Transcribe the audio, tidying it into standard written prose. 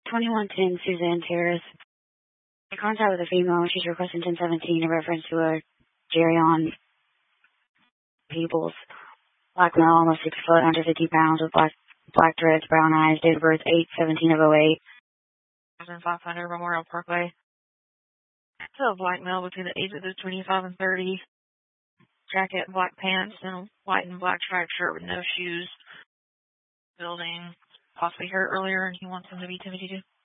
2110 Suzanne Terrace. In contact with a female, she's requesting 1017 in reference to a Jerry on Peoples. Black male, almost 6 foot, 150 pounds, with black dreads, brown eyes, date of birth 8/17/08. 500 Memorial Parkway. So a black male between the ages of 25 and 30. Jacket, black pants, and white and black striped shirt with no shoes. Building, possibly hurt earlier, and he wants him to be Timothy too.